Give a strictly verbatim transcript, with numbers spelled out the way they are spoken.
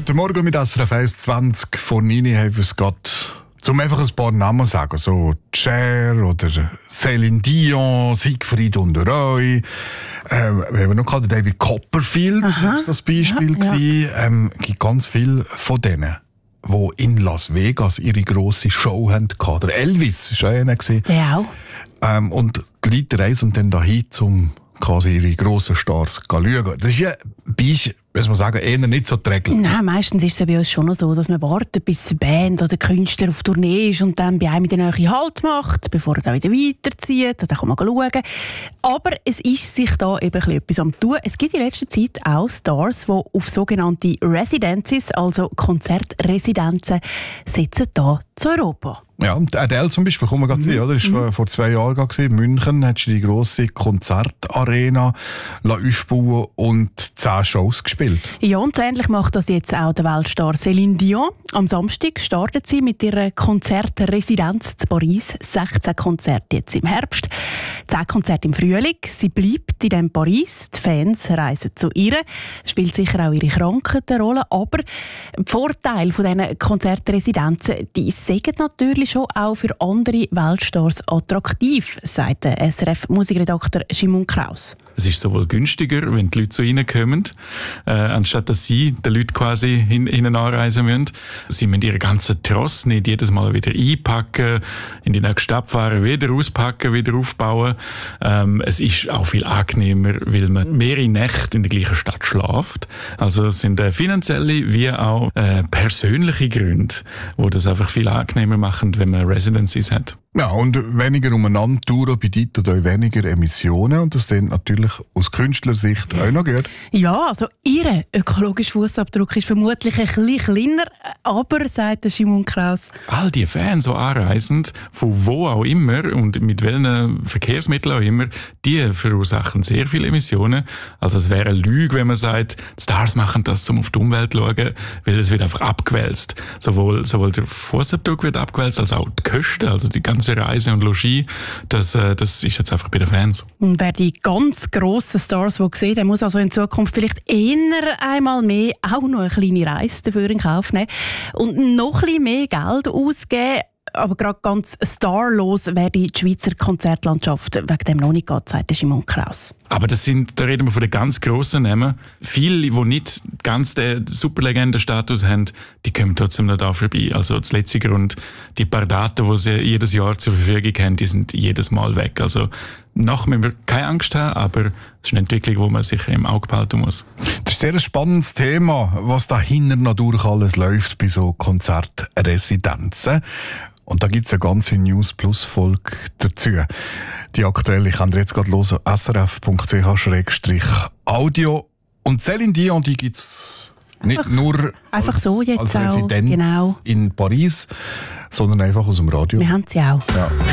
Guten Morgen mit S R F eins zwanzig von Nini haben wir es gerade, zum einfach ein paar Namen sagen, so Cher oder Céline Dion, Siegfried und Roy. Ähm, wir haben noch gerade David Copperfield, das das Beispiel ja, ja. Ähm, es gibt ganz viele von denen, die in Las Vegas ihre grosse Show hatten. Der Elvis war einer. Der auch. Ähm, und die Leute reisen dann dahin, um quasi ihre grossen Stars zu schauen. Das ist ja Beispiel, muss man sagen, eher nicht so die Regel. Nein, meistens ist es bei uns schon noch so, dass man wartet, bis eine Band oder Künstler auf Tournee ist und dann bei einem in der Nähe Halt macht, bevor er dann wieder weiterzieht. Da kann man schauen. Aber es ist sich da eben etwas am tun. Es gibt in letzter Zeit auch Stars, die auf sogenannte Residencies, also Konzertresidenzen, sitzen hier zu Europa. Ja, und Adele zum Beispiel, kommen wir gerade mhm. sehen, oder? Das war mhm. vor zwei Jahren gewesen. In München hat sie die grosse Konzertarena aufbauen und zehn Shows gespielt. Ja, und ähnlich macht das jetzt auch der Weltstar Céline Dion. Am Samstag startet sie mit ihrer Konzertresidenz zu Paris. sechzehn Konzerte jetzt im Herbst, zehn Konzerte im Frühling. Sie bleibt in dem Paris. Die Fans reisen zu ihr. Spielt sicher auch ihre Krankheit eine Rolle. Aber die Vorteile von diesen Konzertresidenzen, die sind natürlich schon auch für andere Weltstars attraktiv, sagt der S R F-Musikredakteur Simon Kraus. Es ist sowohl günstiger, wenn die Leute zu ihnen kommen, äh, anstatt dass sie den Leuten quasi hin, hinten anreisen müssen. Sie müssen ihren ganzen Tross nicht jedes Mal wieder einpacken, in die nächste Stadt fahren, wieder auspacken, wieder aufbauen. Ähm, es ist auch viel angenehmer, weil man mehrere Nächte in der gleichen Stadt schläft. Also es sind äh, finanzielle wie auch äh, persönliche Gründe, die das einfach viel angenehmer machen, wenn man Residencies hat. Ja, und weniger umeinander touren bedeutet auch weniger Emissionen und das dann natürlich aus Künstlersicht auch noch gut. Ja, also ihr ökologischer Fußabdruck ist vermutlich ein bisschen kleiner, aber, sagt der Simon Kraus, all die Fans, die anreisen, von wo auch immer und mit welchen Verkehrsmitteln auch immer, die verursachen sehr viele Emissionen. Also es wäre eine Lüge, wenn man sagt, die Stars machen das, um auf die Umwelt zu schauen, weil es wird einfach abgewälzt. Sowohl, sowohl der Fußabdruck wird abgewälzt, als auch die Kosten, also die ganze Reise und Logis, das, das ist jetzt einfach bei den Fans. Und wer die ganz grossen Stars die sieht, der muss also in Zukunft vielleicht eher einmal mehr auch noch eine kleine Reise dafür in Kauf nehmen und noch ein bisschen mehr Geld ausgeben. Aber gerade ganz starlos wäre die Schweizer Konzertlandschaft wegen dem noch nicht geht, sagt Simon Kraus. Aber das sind, da reden wir von den ganz grossen Namen. Viele, die nicht ganz den Superlegenden-Status haben, die kommen trotzdem noch da vorbei. Also das letzte Grund, die paar Daten, die sie jedes Jahr zur Verfügung haben, die sind jedes Mal weg. Also noch müssen wir keine Angst haben, aber es ist eine Entwicklung, die man sicher im Auge behalten muss. Das ist ein sehr spannendes Thema, was dahinter noch durch alles läuft bei so Konzertresidenzen. Und da gibt es eine ganze News-Plus-Folge dazu. Die aktuelle könnt ihr jetzt gerade hören, s r f punkt c h slash audio. Und Céline Dion, die gibt es nicht nur einfach als, so jetzt als auch, Residenz genau. in Paris, sondern einfach aus dem Radio. Wir haben sie auch. Ja.